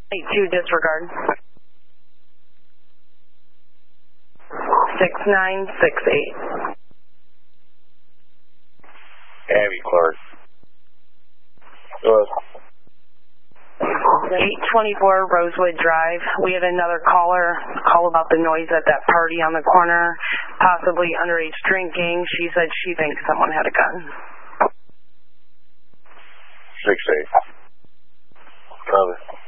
82 disregard. 6968. Abby Clark. Go ahead. 824 Rosewood Drive. We had another caller call about the noise at that party on the corner, possibly underage drinking. She said she thinks someone had a gun. 6-8. Cover.